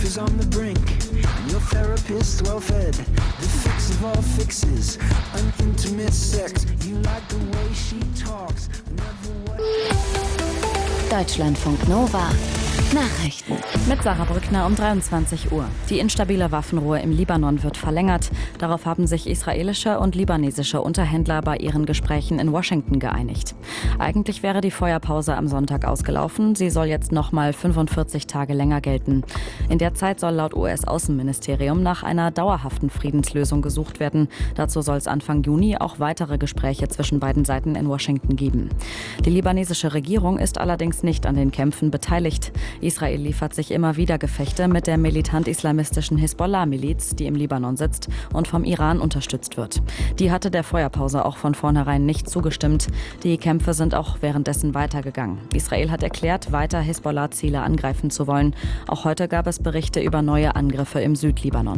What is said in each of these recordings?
is on the brink. Your therapist, well fed, the fix of all fixes, an intimate sex. You like the way she talks. Deutschlandfunk Nova. Nachrichten. Mit Sarah Brückner um 23 Uhr. Die instabile Waffenruhe im Libanon wird verlängert. Darauf haben sich israelische und libanesische Unterhändler bei ihren Gesprächen in Washington geeinigt. Eigentlich wäre die Feuerpause am Sonntag ausgelaufen. Sie soll jetzt nochmal 45 Tage länger gelten. In der Zeit soll laut US-Außenministerium nach einer dauerhaften Friedenslösung gesucht werden. Dazu soll es Anfang Juni auch weitere Gespräche zwischen beiden Seiten in Washington geben. Die libanesische Regierung ist allerdings nicht an den Kämpfen beteiligt. Israel liefert sich immer wieder Gefechte mit der militant-islamistischen Hisbollah-Miliz, die im Libanon sitzt und vom Iran unterstützt wird. Die hatte der Feuerpause auch von vornherein nicht zugestimmt. Die Kämpfe sind auch währenddessen weitergegangen. Israel hat erklärt, weiter Hisbollah-Ziele angreifen zu wollen. Auch heute gab es Berichte über neue Angriffe im Südlibanon.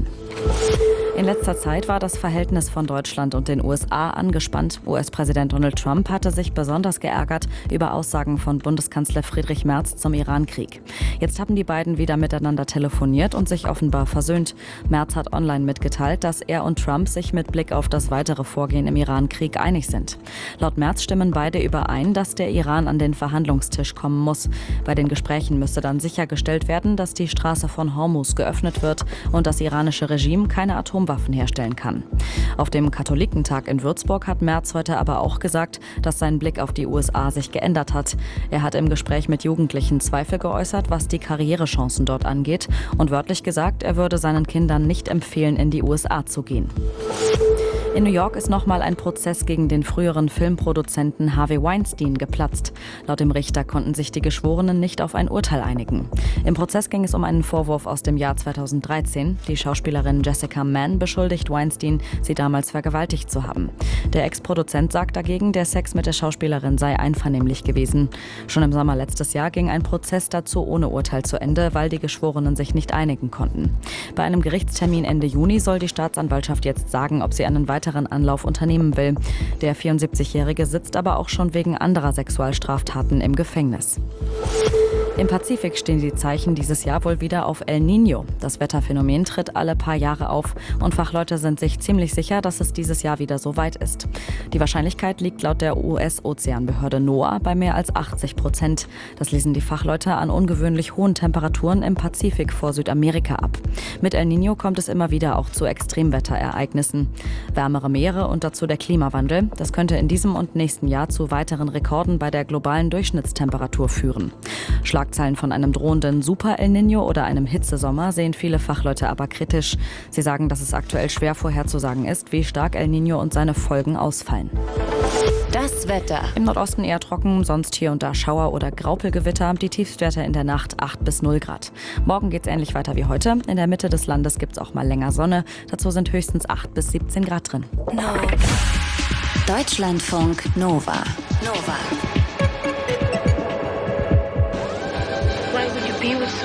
In letzter Zeit war das Verhältnis von Deutschland und den USA angespannt. US-Präsident Donald Trump hatte sich besonders geärgert über Aussagen von Bundeskanzler Friedrich Merz zum Iran-Krieg. Jetzt haben die beiden wieder miteinander telefoniert und sich offenbar versöhnt. Merz hat online mitgeteilt, dass er und Trump sich mit Blick auf das weitere Vorgehen im Iran-Krieg einig sind. Laut Merz stimmen beide überein, dass der Iran an den Verhandlungstisch kommen muss. Bei den Gesprächen müsste dann sichergestellt werden, dass die Straße von Hormuz geöffnet wird und das iranische Regime keine Atomwaffen herstellen kann. Auf dem Katholikentag in Würzburg hat Merz heute aber auch gesagt, dass sein Blick auf die USA sich geändert hat. Er hat im Gespräch mit Jugendlichen Zweifel geäußert, was die Karrierechancen dort angeht und wörtlich gesagt, er würde seinen Kindern nicht empfehlen, in die USA zu gehen. In New York ist nochmal ein Prozess gegen den früheren Filmproduzenten Harvey Weinstein geplatzt. Laut dem Richter konnten sich die Geschworenen nicht auf ein Urteil einigen. Im Prozess ging es um einen Vorwurf aus dem Jahr 2013. Die Schauspielerin Jessica Mann beschuldigt Weinstein, sie damals vergewaltigt zu haben. Der Ex-Produzent sagt dagegen, der Sex mit der Schauspielerin sei einvernehmlich gewesen. Schon im Sommer letztes Jahr ging ein Prozess dazu ohne Urteil zu Ende, weil die Geschworenen sich nicht einigen konnten. Bei einem Gerichtstermin Ende Juni soll die Staatsanwaltschaft jetzt sagen, ob sie einen weiteren Anlauf unternehmen will. Der 74-Jährige sitzt aber auch schon wegen anderer Sexualstraftaten im Gefängnis. Im Pazifik stehen die Zeichen dieses Jahr wohl wieder auf El Niño. Das Wetterphänomen tritt alle paar Jahre auf und Fachleute sind sich ziemlich sicher, dass es dieses Jahr wieder so weit ist. Die Wahrscheinlichkeit liegt laut der US-Ozeanbehörde NOAA bei mehr als 80%. Das lesen die Fachleute an ungewöhnlich hohen Temperaturen im Pazifik vor Südamerika ab. Mit El Niño kommt es immer wieder auch zu Extremwetterereignissen. Wärmere Meere und dazu der Klimawandel. Das könnte in diesem und nächsten Jahr zu weiteren Rekorden bei der globalen Durchschnittstemperatur führen. Schlagzeilen von einem drohenden Super El Niño oder einem Hitzesommer sehen viele Fachleute aber kritisch. Sie sagen, dass es aktuell schwer vorherzusagen ist, wie stark El Niño und seine Folgen ausfallen. Das Wetter. Im Nordosten eher trocken, sonst hier und da Schauer- oder Graupelgewitter. Die Tiefstwerte in der Nacht 8 bis 0 Grad. Morgen geht es ähnlich weiter wie heute. In der Mitte des Landes gibt es auch mal länger Sonne. Dazu sind höchstens 8 bis 17 Grad drin. Deutschlandfunk Nova. Why would you be with